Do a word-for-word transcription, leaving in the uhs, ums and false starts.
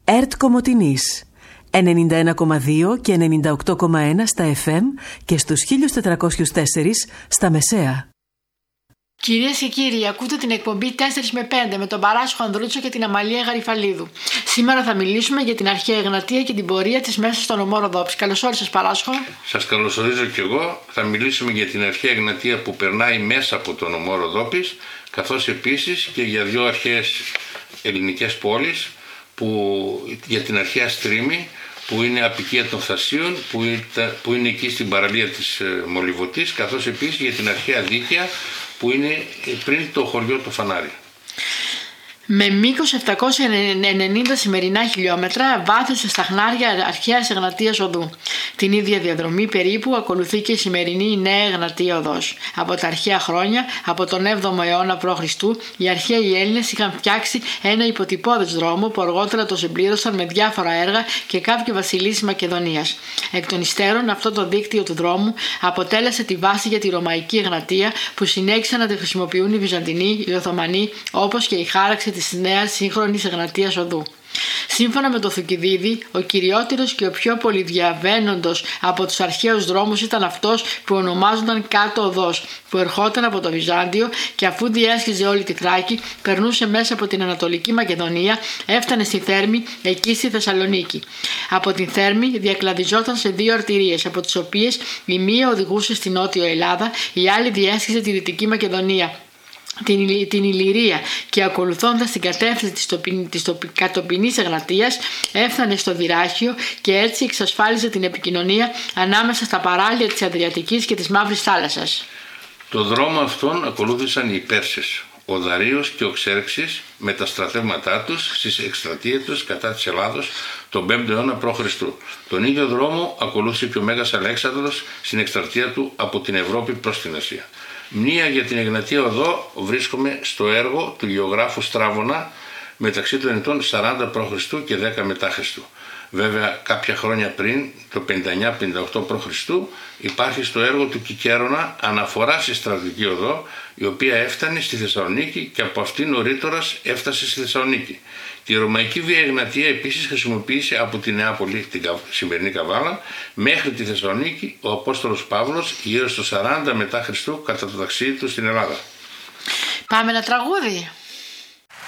ΕΡΤ Κομοτηνής ενενήντα ένα κόμμα δύο και ενενήντα οκτώ κόμμα ένα στα εφ εμ και στους χίλια τετρακόσιους τέσσερα στα μεσαία. Κυρίες και κύριοι, ακούτε την εκπομπή τέσσερα με πέντε με τον Παράσχο Ανδρούτσο και την Αμαλία Γαριφαλίδου. Σήμερα θα μιλήσουμε για την αρχαία Εγνατία και την πορεία της μέσα στον νομό Ροδόπης. Καλώς όρισες, Παράσχο. Σας καλωσορίζω κι εγώ. Θα μιλήσουμε για την αρχαία Εγνατία που περνάει μέσα από τον νομό Ροδόπης, καθώς επίσης και για δύο αρχαίες ελληνικές πόλεις, που, για την αρχαία Στρίμη, που είναι απικία των Θασίων, που, ήταν, που είναι εκεί στην παραλία της ε, Μολυβωτής, καθώς επίσης για την αρχαία Δίκαια, που είναι πριν το χωριό το Φανάρι. Με μήκος επτακόσια ενενήντα σημερινά χιλιόμετρα βάθησε στα χνάρια αρχαίας Εγνατίας οδού. Την ίδια διαδρομή περίπου ακολουθεί και η σημερινή Νέα Εγνατία οδός. Από τα αρχαία χρόνια, από τον έβδομο αιώνα π.Χ., οι αρχαίοι Έλληνες είχαν φτιάξει ένα υποτυπώδες δρόμο που αργότερα το συμπλήρωσαν με διάφορα έργα και κάποιοι βασιλείς της Μακεδονίας. Εκ των υστέρων, αυτό το δίκτυο του δρόμου αποτέλεσε τη βάση για τη Ρωμαϊκή Εγνατία που συνέχισαν να τη χρησιμοποιούν οι Βυζαντινοί, οι Οθωμανοί, όπως και η χάραξη της νέας σύγχρονης Εγνατίας οδού. Σύμφωνα με το Θουκυδίδη, ο κυριότερος και ο πιο πολυδιαβαίνοντος από τους αρχαίους δρόμους ήταν αυτός που ονομάζονταν Κάτω Οδός, που ερχόταν από το Βυζάντιο και αφού διέσχιζε όλη τη Θράκη, περνούσε μέσα από την Ανατολική Μακεδονία, έφτανε στη Θέρμη, εκεί στη Θεσσαλονίκη. Από την Θέρμη διακλαδιζόταν σε δύο αρτηρίες, από τις οποίες η μία οδηγούσε στη Νότιο Ελλάδα, η άλλη διέσχιζε τη Δυτική Μακεδονία, την, την Ηλυρία, και ακολουθώντας την κατεύθυνση της, τοπι, της τοπι, κατοπινής Εγνατίας έφτανε στο Δυράχιο και έτσι εξασφάλιζε την επικοινωνία ανάμεσα στα παράλια της Αδριατικής και της Μαύρης Θάλασσας. Το δρόμο αυτόν ακολούθησαν οι Πέρσες, ο Δαρείος και ο Ξέρξης με τα στρατεύματά τους στις εκστρατείες τους κατά της Ελλάδος τον πέμπτο αιώνα π.Χ. Τον ίδιο δρόμο ακολούθησε και ο Μέγας Αλέξανδρος στην εκστρατεία του από την Ευρώπη προς την Ασία. Μνήα για την Εγνατία οδό βρίσκομαι στο έργο του γεωγράφου Στράβωνα μεταξύ των ετών σαράντα π.Χ. και δέκα μετά Χριστού. Βέβαια, κάποια χρόνια πριν, το πενήντα εννιά πενήντα οκτώ π.Χ., υπάρχει στο έργο του Κικέρονα αναφορά στη στρατηγική οδό, η οποία έφτανε στη Θεσσαλονίκη και από αυτήν νωρίτορας έφτασε στη Θεσσαλονίκη. Τη Ρωμαϊκή Βία Εγνατία επίσης χρησιμοποίησε από τη Νεάπολη, την σημερινή Καβάλα, μέχρι τη Θεσσαλονίκη ο Απόστολος Παύλος γύρω στο σαράντα μετά Χριστού κατά το ταξίδι του στην Ελλάδα. Πάμε ένα τραγούδι.